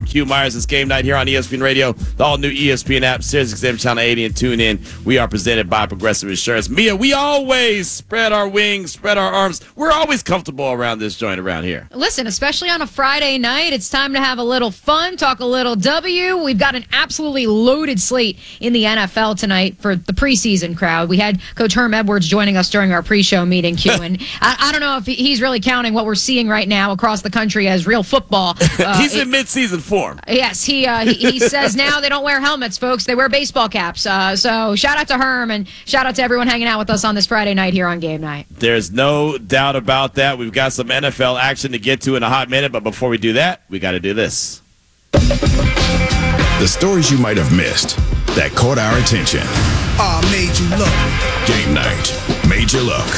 Q Myers. It's game night here on ESPN Radio, the all-new ESPN app, SiriusXM Channel 80, and tune in. We are presented by Progressive Insurance. Mia, we always spread our wings, spread our arms. We're always comfortable around this joint around here. Listen, especially on a Friday night, it's time to have a little fun, talk a little W. We've got an absolutely loaded slate in the NFL tonight for the preseason crowd. We had Coach Herm Edwards joining us during our pre-show meeting, Q, and I don't know if he's really counting what we're seeing right now across the country as real football. He's in mid-season form. Yes, he says now they don't wear helmets, folks. They wear baseball caps. So shout out to Herm and shout out to everyone hanging out with us on this Friday night here on Game Night. There's no doubt about that. We've got some NFL action to get to in a hot minute, but before we do that, we got to do this. The stories you might have missed that caught our attention. Made you look. Game night. Made you look.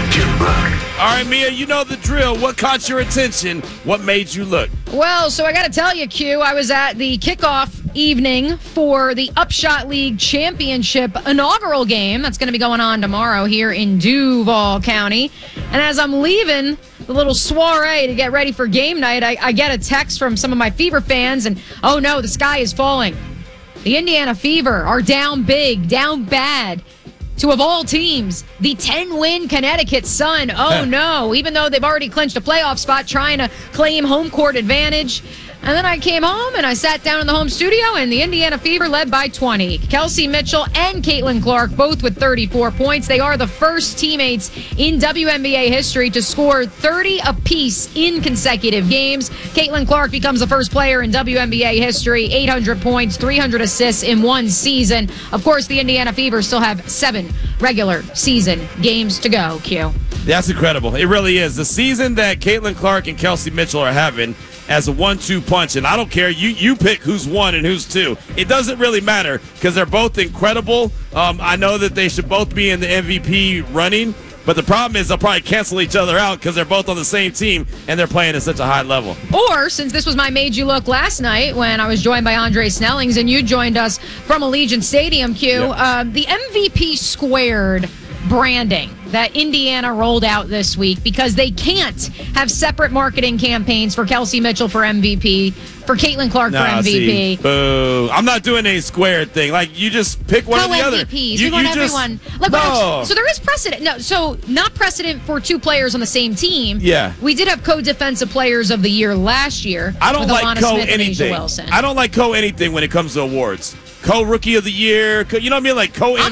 All right, Mia, you know the drill. What caught your attention? What made you look? Well, so I got to tell you, Q, I was at the kickoff evening for the Upshot League Championship inaugural game. That's going to be going on tomorrow here in Duval County. And as I'm leaving the little soiree to get ready for game night, I get a text from some of my Fever fans, and oh no, the sky is falling. The Indiana Fever are down big, down bad. To, of all teams, the 10-win Connecticut Sun. Oh, no. Even though they've already clinched a playoff spot, trying to claim home court advantage. And then I came home and I sat down in the home studio, and the Indiana Fever led by 20. Kelsey Mitchell and Caitlin Clark both with 34 points. They are the first teammates in WNBA history to score 30 apiece in consecutive games. Caitlin Clark becomes the first player in WNBA history, 800 points, 300 assists in one season. Of course, the Indiana Fever still have 7 regular season games to go, Q. That's incredible. It really is. The season that Caitlin Clark and Kelsey Mitchell are having as a 1-2 punch, and I don't care. You pick who's 1 and who's 2. It doesn't really matter because they're both incredible. I know that they should both be in the MVP running, but the problem is they'll probably cancel each other out because they're both on the same team and they're playing at such a high level. Or, since this was my Made You Look last night when I was joined by Andre Snellings and you joined us from Allegiant Stadium, Q, the MVP squared branding that Indiana rolled out this week, because they can't have separate marketing campaigns for Kelsey Mitchell for MVP, for Caitlin Clark for MVP. See, boo. I'm not doing a squared thing. Like, you just pick one or the other. MVPs. We want everyone. Look, no. So there is precedent. No, so not precedent for 2 players on the same team. Yeah. We did have co-defensive players of the year last year. I don't with like Alana Smith and Asia Wilson. I don't like co-anything when it comes to awards. Co-rookie of the year, you know what I mean? Like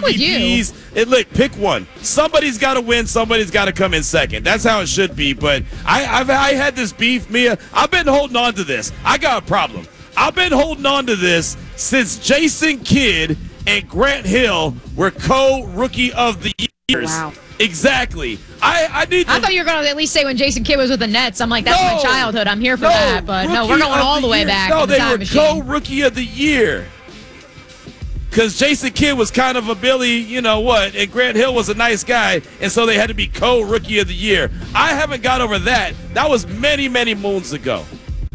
co-MVPs. Look, pick one. Somebody's got to win. Somebody's got to come in second. That's how it should be. But I had this beef, Mia. I've been holding on to this. I got a problem. I've been holding on to this since Jason Kidd and Grant Hill were co-rookie of the years. Wow. Exactly. I thought you were going to at least say when Jason Kidd was with the Nets. I'm like, that's my childhood. I'm here for that. But no, we're going all the way back. No, they were co-rookie of the year. Because Jason Kidd was kind of a Billy, you know what, and Grant Hill was a nice guy, and so they had to be co-rookie of the year. I haven't got over that. That was many, many moons ago.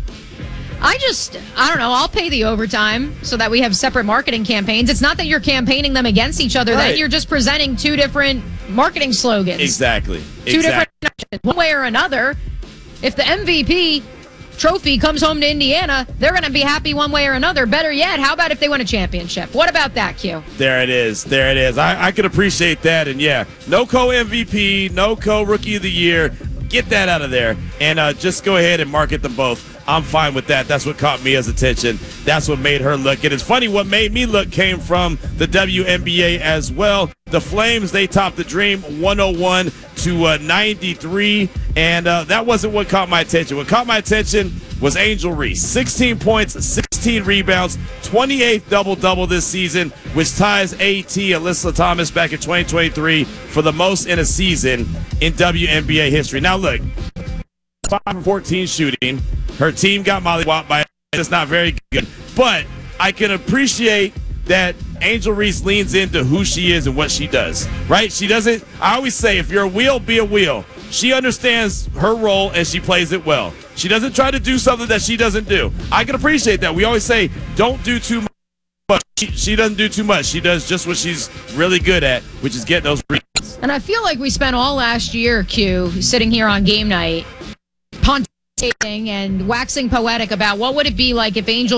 I don't know. I'll pay the overtime so that we have separate marketing campaigns. It's not that you're campaigning them against each other. Right. Then you're just presenting 2 different marketing slogans. Exactly. 2 different options. One way or another. If the MVP trophy comes home to Indiana, they're going to be happy one way or another. Better yet, how about if they win a championship? What about that, Q? There it is. There it is. I can appreciate that. And, yeah, no co-MVP, no co-rookie of the year. Get that out of there. And just go ahead and market them both. I'm fine with that. That's what caught Mia's attention. That's what made her look. And it's funny, what made me look came from the WNBA as well. The Flames, they topped the Dream 101 to 93. And that wasn't what caught my attention. What caught my attention was Angel Reese. 16 points, 16 rebounds, 28th double-double this season, which ties Alyssa Thomas back in 2023 for the most in a season in WNBA history. Now, look, 5 of 14 shooting. Her team got mollywopped by it's not very good. But I can appreciate that Angel Reese leans into who she is and what she does, right? She doesn't, I always say, if you're a wheel, be a wheel. She understands her role and she plays it well. She doesn't try to do something that she doesn't do. I can appreciate that. We always say, don't do too much. But she doesn't do too much. She does just what she's really good at, which is get those rebounds. And I feel like we spent all last year, Q, sitting here on game night, pontificating and waxing poetic about what would it be like if Angel